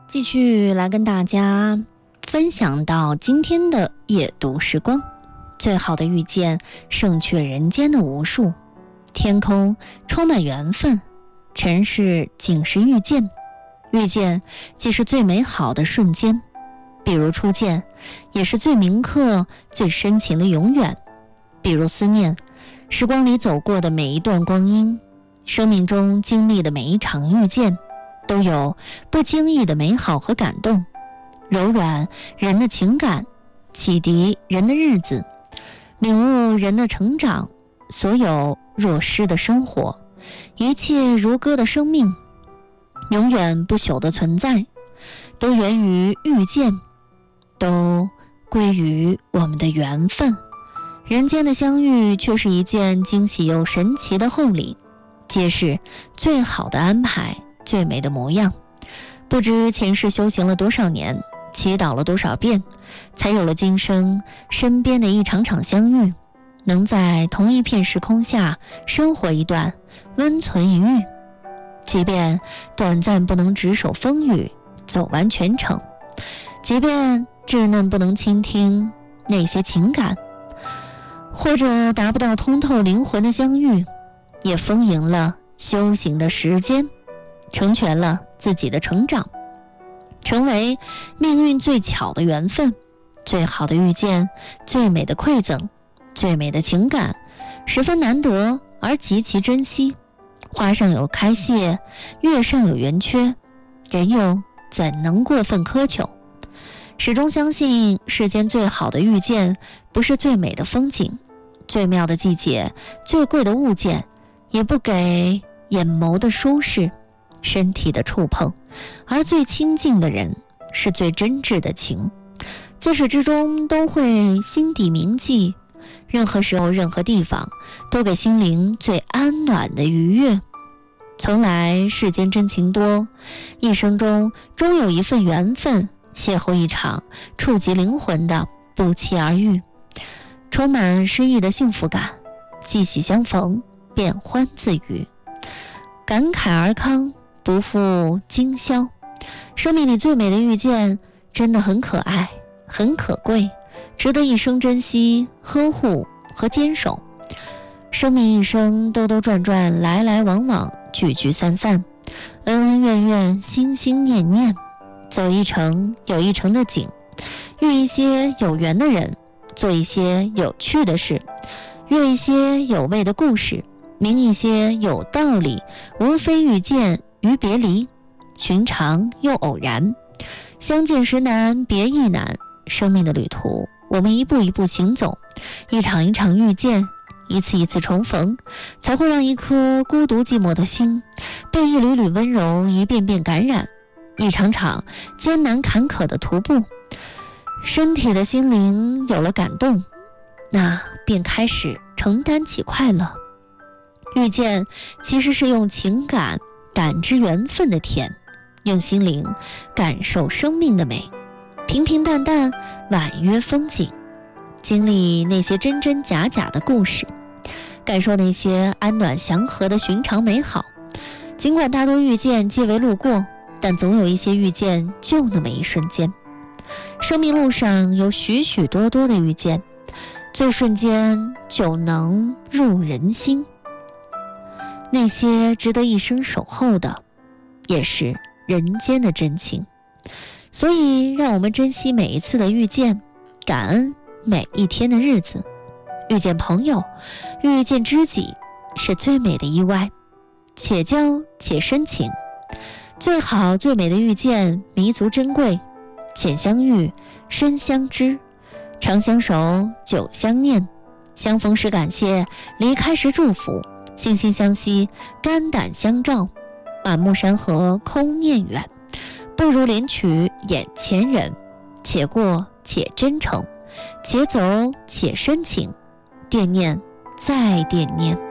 继续来跟大家分享到今天的夜读时光。最好的遇见胜却人间的无数，天空充满缘分，尘世仅是遇见，遇见既是最美好的瞬间，比如初见，也是最铭刻最深情的永远，比如思念，时光里走过的每一段光阴，生命中经历的每一场遇见，都有不经意的美好和感动，柔软人的情感，启迪人的日子，领悟人的成长。所有若诗的生活，一切如歌的生命，永远不朽的存在，都源于遇见，都归于我们的缘分。人间的相遇却是一件惊喜又神奇的厚礼，皆是最好的安排，最美的模样。不知前世修行了多少年，祈祷了多少遍，才有了今生身边的一场场相遇，能在同一片时空下生活一段，温存一遇。即便短暂不能执手风雨，走完全程，即便稚嫩不能倾听那些情感，或者达不到通透灵魂的相遇，也丰盈了修行的时间，成全了自己的成长，成为命运最巧的缘分，最好的遇见，最美的馈赠，最美的情感，十分难得而极其珍惜。花上有开谢，月上有圆缺，人又怎能过分苛求？始终相信世间最好的遇见，不是最美的风景，最妙的季节，最贵的物件，也不给眼眸的舒适，身体的触碰，而最亲近的人，是最真挚的情，自始至终都会心底铭记，任何时候任何地方都给心灵最安暖的愉悦。从来世间真情多，一生中终有一份缘分，邂逅一场触及灵魂的不期而遇，充满诗意的幸福感，既喜相逢便欢自娱，感慨而康，不负今宵。生命里最美的遇见真的很可爱，很可贵，值得一生珍惜、呵护和坚守。生命一生兜兜转转，来来往往，聚聚散散，恩恩怨怨，心心念念，走一程有一程的景，遇一些有缘的人，做一些有趣的事，阅一些有味的故事，明一些有道理，无非遇见与别离，寻常又偶然，相见时难，别亦难。生命的旅途，我们一步一步行走，一场一场遇见，一次一次重逢，才会让一颗孤独寂寞的心被一缕缕温柔一遍遍感染，一场场艰难坎坷的徒步，身体的心灵有了感动，那便开始承担起快乐。遇见其实是用情感感知缘分的甜，用心灵感受生命的美，平平淡淡，婉约风景，经历那些真真假假的故事，感受那些安暖祥和的寻常美好。尽管大多遇见皆为路过，但总有一些遇见就那么一瞬间。生命路上有许许多多的遇见，最瞬间就能入人心。那些值得一生守候的，也是人间的真情。所以让我们珍惜每一次的遇见，感恩每一天的日子。遇见朋友，遇见知己，是最美的意外，且交且深情。最好最美的遇见，弥足珍贵，浅相遇，深相知，长相守，久相念。相逢时感谢，离开时祝福，惺惺相惜，肝胆相照，满目山河空念远。不如怜取眼前人，且过且真诚，且走且深情，惦念再惦念。